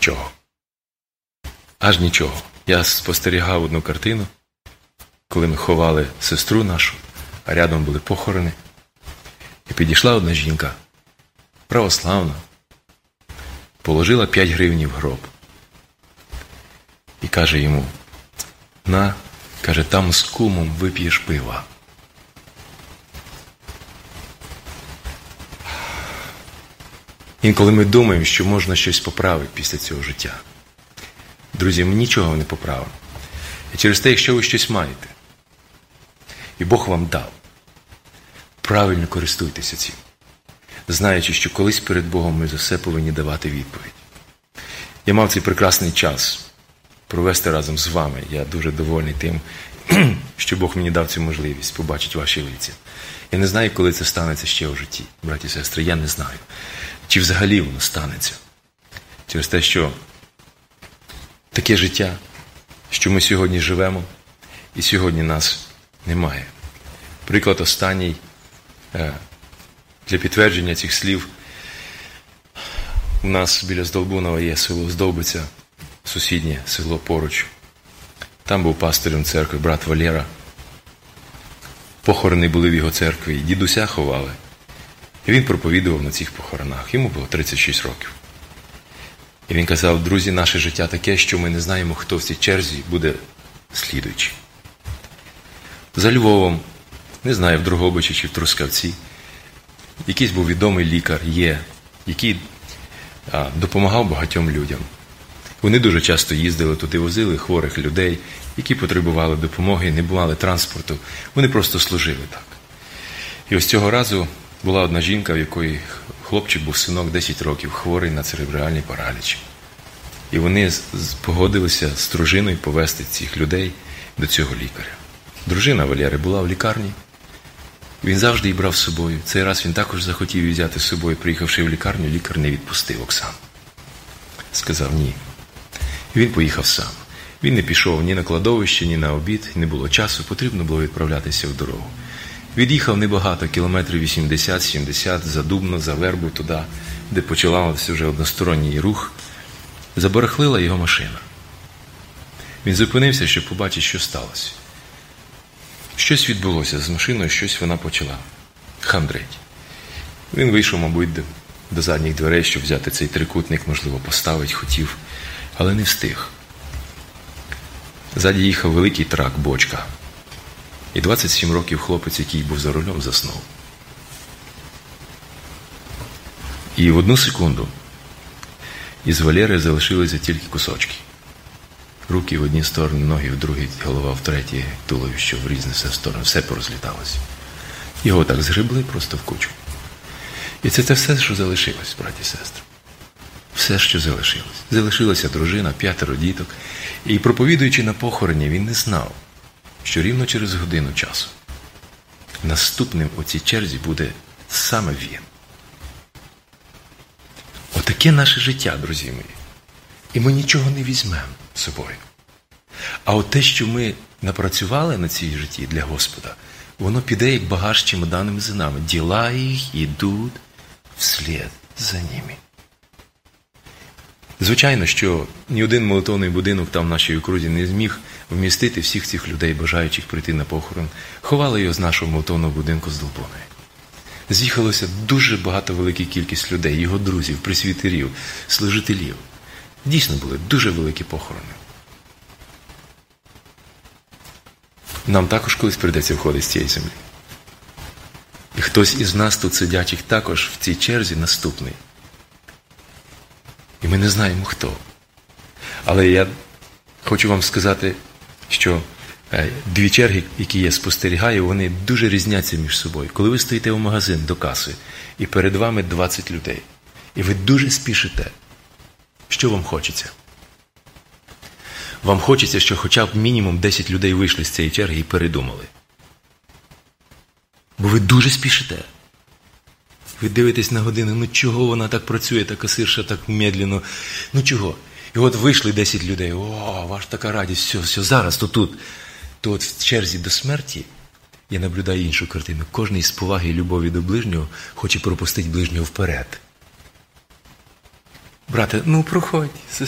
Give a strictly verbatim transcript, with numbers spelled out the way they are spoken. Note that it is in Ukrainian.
нічого. Аж нічого. Я спостерігав одну картину, коли ми ховали сестру нашу, а рядом були похорони. І підійшла одна жінка, православна, положила п'ять гривень в гроб. І каже йому: на, каже, там з кумом вип'єш пива. Інколи ми думаємо, що можна щось поправити після цього життя. Друзі, ми нічого не поправимо. І через те, якщо ви щось маєте, і Бог вам дав, правильно користуйтеся цим, знаючи, що колись перед Богом ми за все повинні давати відповідь. Я мав цей прекрасний час провести разом з вами. Я дуже довольний тим, що Бог мені дав цю можливість побачити ваші лиця. Я не знаю, коли це станеться ще у житті, браті і сестри, я не знаю. Чи взагалі воно станеться. Через те, що таке життя, що ми сьогодні живемо, і сьогодні нас немає. Приклад останній для підтвердження цих слів. У нас біля Здолбунова є село Здовбиця, сусіднє село поруч. Там був пастирем церкви брат Валера. Похорони були в його церкві, і дідуся ховали. І він проповідував на цих похоронах. Йому було тридцять шість років. І він казав: друзі, наше життя таке, що ми не знаємо, хто в цій черзі буде слідуючий. За Львовом, не знаю, в Дрогобичі чи в Трускавці, якийсь був відомий лікар, є, який а, допомагав багатьом людям. Вони дуже часто їздили туди, возили хворих людей, які потребували допомоги, не мали транспорту. Вони просто служили так. І ось цього разу була одна жінка, в якої хлопчик був, синок, десять років, хворий на церебральний параліч. І вони погодилися з дружиною повезти цих людей до цього лікаря. Дружина Валери була в лікарні. Він завжди її брав з собою. Цей раз він також захотів її взяти з собою. Приїхавши в лікарню, лікар не відпустив Оксану. Сказав ні. І він поїхав сам. Він не пішов ні на кладовище, ні на обід, не було часу, потрібно було відправлятися в дорогу. Від'їхав небагато, кілометрів вісімдесят-сімдесят, за Дубно, за Вербу, туди, де починався вже односторонній рух. Забарахлила його машина. Він зупинився, щоб побачити, що сталося. Щось відбулося з машиною, щось вона почала хандрить. Він вийшов, мабуть, до, до задніх дверей, щоб взяти цей трикутник, можливо, поставити, хотів, але не встиг. Ззаді їхав великий трак, бочка. І двадцять сім років хлопець, який був за рулем, заснув. І в одну секунду із Валери залишилися тільки кусочки. Руки в одні сторони, ноги в другі, голова в третій, туловище в різні сторони. Все порозліталося. Його так згребли просто в кучу. І це те все, що залишилось, браті і сестри. Все, що залишилось. Залишилася дружина, п'ятеро діток. І проповідуючи на похороні, він не знав, що рівно через годину часу наступним у цій черзі буде саме він. Отаке наше життя, друзі мої. І ми нічого не візьмемо з собою. А от те, що ми напрацювали на цій житті для Господа, воно піде як багаж чемоданами за нами. Діла їх ідуть вслід за ними. Звичайно, що ні один молитовний будинок там в нашій окрузі не зміг вмістити всіх цих людей, бажаючих прийти на похорон. Ховали його з нашого молитовного будинку з Долбоної. З'їхалося дуже багато, велика кількість людей, його друзів, пресвітерів, служителів. Дійсно були дуже великі похорони. Нам також колись прийдеться входити з цієї землі. І хтось із нас тут сидячих також в цій черзі наступний. І ми не знаємо хто. Але я хочу вам сказати, що дві черги, які я спостерігаю, вони дуже різняться між собою. Коли ви стоїте в магазин до каси, і перед вами двадцять людей, і ви дуже спішите, що вам хочеться? Вам хочеться, що хоча б мінімум десять людей вийшли з цієї черги і передумали. Бо ви дуже спішите. Ви дивитесь на годину, ну чого вона так працює, та касирша так медленно, ну чого? І от вийшли десять людей, о, ваша така радість, все, все, зараз, то тут. То от в черзі до смерті я наблюдаю іншу картину. Кожний з поваги і любові до ближнього хоче пропустити ближнього вперед. Брате, ну проходь,